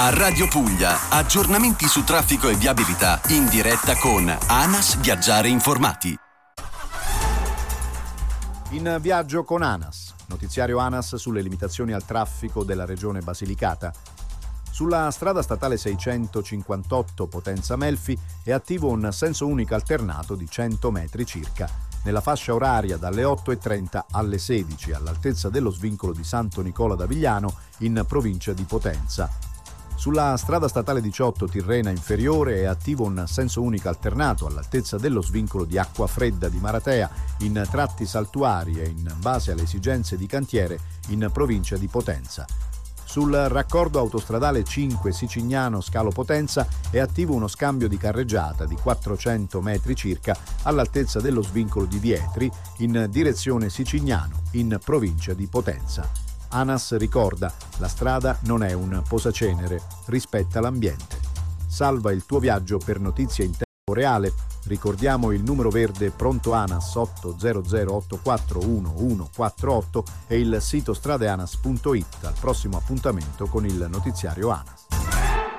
A Radio Puglia, aggiornamenti su traffico e viabilità in diretta con ANAS Viaggiare Informati. In viaggio con ANAS, notiziario ANAS sulle limitazioni al traffico della regione Basilicata. Sulla strada statale 658 Potenza Melfi è attivo un senso unico alternato di 100 metri circa, nella fascia oraria dalle 8.30 alle 16 all'altezza dello svincolo di Santo Nicola da Vigliano in provincia di Potenza. Sulla strada statale 18 Tirrena Inferiore è attivo un senso unico alternato all'altezza dello svincolo di Acquafredda di Maratea in tratti saltuari e in base alle esigenze di cantiere in provincia di Potenza. Sul raccordo autostradale 5 Sicignano Scalo Potenza è attivo uno scambio di carreggiata di 400 metri circa all'altezza dello svincolo di Vietri in direzione Sicignano in provincia di Potenza. ANAS ricorda, la strada non è un posacenere, rispetta l'ambiente. Salva il tuo viaggio per notizie in tempo reale. Ricordiamo il numero verde pronto ANAS 800841148 e il sito stradeanas.it. Al prossimo appuntamento con il notiziario ANAS.